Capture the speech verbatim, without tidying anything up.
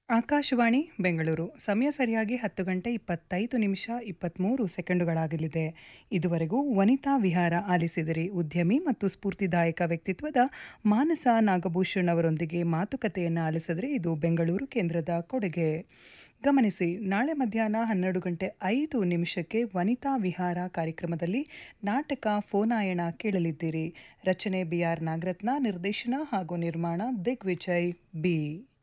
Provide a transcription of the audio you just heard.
ಆಕಾಶವಾಣಿ ಬೆಂಗಳೂರು ಸಮಯ ಸರಿಯಾಗಿ ಹತ್ತು ಗಂಟೆ ಇಪ್ಪತ್ತೈದು ನಿಮಿಷ ಇಪ್ಪತ್ತ್ಮೂರು ಸೆಕೆಂಡುಗಳಾಗಲಿದೆ. ಇದುವರೆಗೂ ವನಿತಾ ವಿಹಾರ ಆಲಿಸಿದಿರಿ. ಉದ್ಯಮಿ ಮತ್ತು ಸ್ಫೂರ್ತಿದಾಯಕ ವ್ಯಕ್ತಿತ್ವದ ಮಾನಸ ನಾಗಭೂಷಣ್ ಅವರೊಂದಿಗೆ ಮಾತುಕತೆಯನ್ನು ಆಲಿಸಿದರೆ ಇದು ಬೆಂಗಳೂರು ಕೇಂದ್ರದ ಕೊಡುಗೆ. ಗಮನಿಸಿ, ನಾಳೆ ಮಧ್ಯಾಹ್ನ ಹನ್ನೆರಡು ಗಂಟೆ ಐದು ನಿಮಿಷಕ್ಕೆ ವನಿತಾ ವಿಹಾರ ಕಾರ್ಯಕ್ರಮದಲ್ಲಿ ನಾಟಕ ಫೋನಾಯಣ ಕೇಳಲಿದ್ದೀರಿ. ರಚನೆ ಬಿ ಆರ್ ನಾಗರತ್ನ, ನಿರ್ದೇಶನ ಹಾಗೂ ನಿರ್ಮಾಣ ದಿಗ್ವಿಜಯ್ ಬಿ.